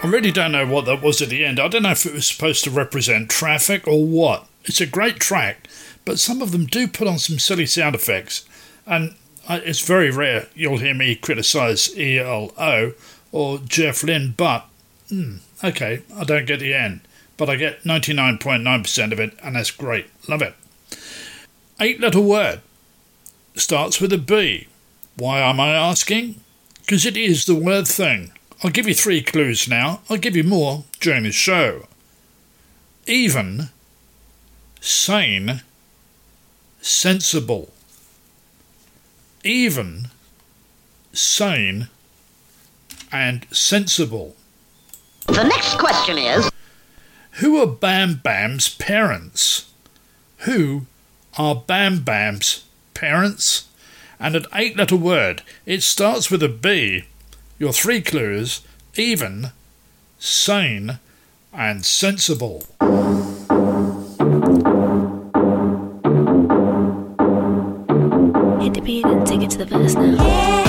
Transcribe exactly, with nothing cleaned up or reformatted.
I really don't know what that was at the end. I don't know if it was supposed to represent traffic or what. It's a great track, but some of them do put on some silly sound effects, and it's very rare you'll hear me criticise E L O or Jeff Lynne, but, mm, okay, I don't get the end, but I get ninety-nine point nine percent of it, and that's great. Love it. Eight-letter word. Starts with a B. Why am I asking? Because it is the word thing. I'll give you three clues now. I'll give you more during the show. Even, sane, sensible. Even, sane, and sensible. The next question is... Who are Bam Bam's parents? Who are Bam Bam's parents? And an eight-letter word. It starts with a B. Your three clues: even, sane, and sensible. Hit the beat and take it to the verse now.